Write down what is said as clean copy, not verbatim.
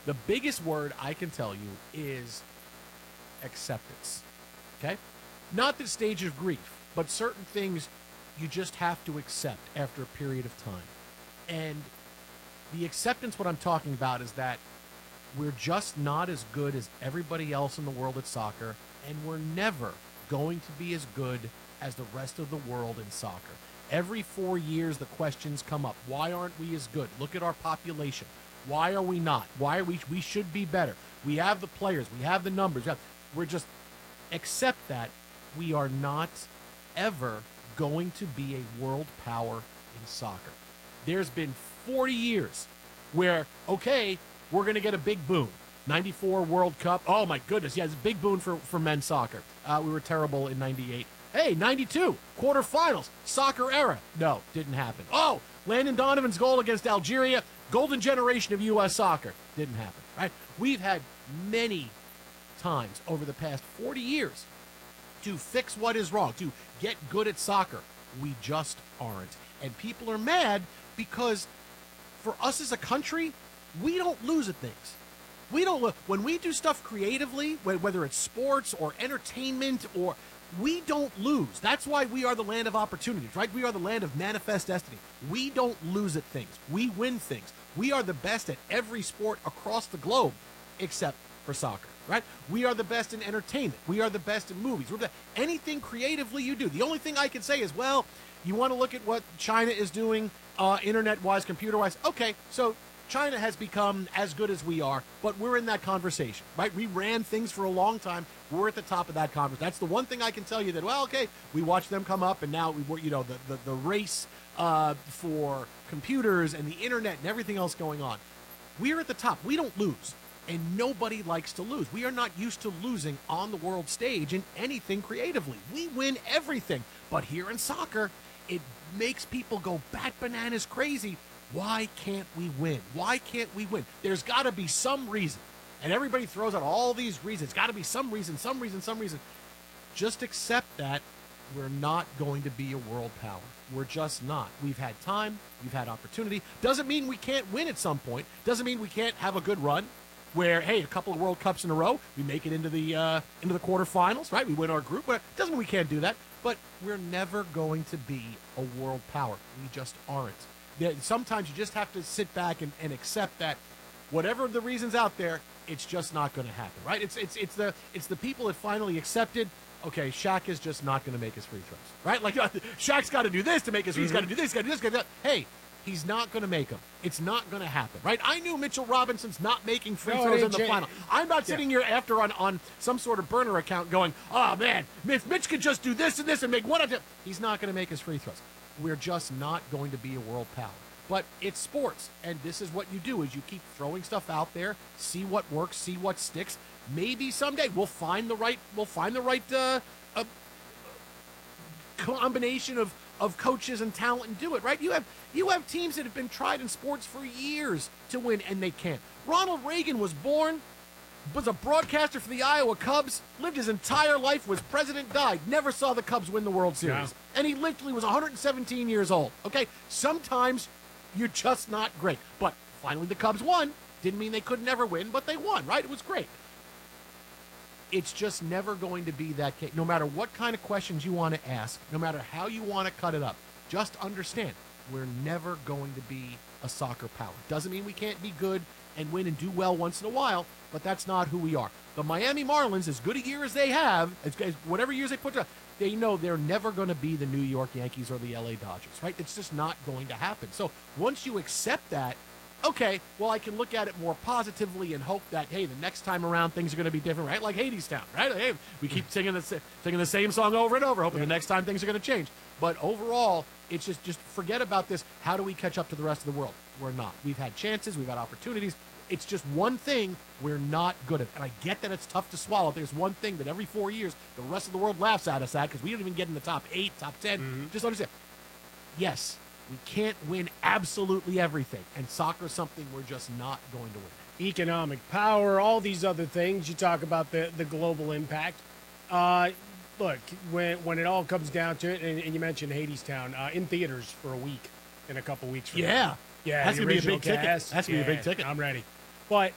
The biggest word I can tell you is acceptance. Okay? Not the stage of grief, but certain things you just have to accept after a period of time. And the acceptance, what I'm talking about, is that we're just not as good as everybody else in the world at soccer, and we're never going to be as good as the rest of the world in soccer. Every 4 years, the questions come up. Why aren't we as good? Look at our population. Why are we not? Why are we should be better. We have the players. We have the numbers. We're just accept that we are not ever going to be a world power in soccer. There's been 40 years where, okay, we're going to get a big boom. 94 World Cup. Oh, my goodness. Yeah, it's a big boom for men's soccer. We were terrible in 98. Hey, 92, quarterfinals, soccer era. No, didn't happen. Oh, Landon Donovan's goal against Algeria, golden generation of U.S. soccer. Didn't happen, right? We've had many times over the past 40 years to fix what is wrong, to get good at soccer. We just aren't. And people are mad because for us as a country, we don't lose at things. We don't when we do stuff creatively, whether it's sports or entertainment, or we don't lose. That's why we are the land of opportunities, right? We are the land of manifest destiny. We don't lose at things. We win things. We are the best at every sport across the globe, except for soccer, right? We are the best in entertainment. We are the best in movies. Anything creatively you do. The only thing I can say is, well, you want to look at what China is doing internet-wise, computer-wise. Okay, so China has become as good as we are, but we're in that conversation, right? We ran things for a long time. We're at the top of that conversation. That's the one thing I can tell you that, well, okay, we watched them come up, and now the race for computers and the internet and everything else going on. We're at the top. We don't lose, and nobody likes to lose. We are not used to losing on the world stage in anything creatively. We win everything, but here in soccer, it makes people go bat bananas crazy. Why can't we win? Why can't we win? There's got to be some reason. And everybody throws out all these reasons. Got to be some reason. Just accept that we're not going to be a world power. We're just not. We've had time. We've had opportunity. Doesn't mean we can't win at some point. Doesn't mean we can't have a good run where, hey, a couple of World Cups in a row, we make it into the quarterfinals, right? We win our group. Doesn't mean we can't do that. But we're never going to be a world power. We just aren't. Sometimes you just have to sit back and accept that whatever the reasons out there, it's just not going to happen, right? It's the people that finally accepted, okay, Shaq is just not going to make his free throws, right? Like, Shaq's got to do this to make his free throws. He's got to do this, got to do this, got to do that. Hey, he's not going to make them. It's not going to happen, right? I knew Mitchell Robinson's not making free throws in the final. I'm not sitting here after on some sort of burner account going, oh, man, if Mitch could just do this and this and make one of them. He's not going to make his free throws. We're just not going to be a world power. But it's sports, and this is what you do, is you keep throwing stuff out there, see what works, see what sticks. Maybe someday we'll find the right combination of coaches and talent and do it, right? You have teams that have been tried in sports for years to win, and they can't. Ronald Reagan was a broadcaster for the Iowa Cubs, lived his entire life, was president, died, never saw the Cubs win the World Series. Yeah. And he literally was 117 years old, okay? Sometimes you're just not great. But finally the Cubs won. Didn't mean they could never win, but they won, right? It was great. It's just never going to be that case. No matter what kind of questions you want to ask, no matter how you want to cut it up, just understand, we're never going to be a soccer power. Doesn't mean we can't be good and win and do well once in a while, but that's not who we are. The Miami Marlins, as good a year as they have, as whatever years they put up, they know they're never going to be the New York Yankees or the LA Dodgers, right? It's just not going to happen. So once you accept that, okay, well, I can look at it more positively and hope that, hey, the next time around things are going to be different, right? Like Hadestown, right? Hey, we keep singing the same song over and over, hoping the next time things are going to change. But overall, it's just forget about this. How do we catch up to the rest of the world? We're not. We've had chances. We've had opportunities. It's just one thing we're not good at. And I get that it's tough to swallow. There's one thing that every 4 years the rest of the world laughs at us at because we don't even get in the top 8, top 10. Mm-hmm. Just understand. Yes, we can't win absolutely everything. And soccer is something we're just not going to win. Economic power, all these other things. You talk about the global impact. Look, when it all comes down to it, and you mentioned Hadestown, in theaters for a week, in a couple weeks from now. Yeah, that's going to be a big ticket. That's going to be a big ticket. I'm ready. But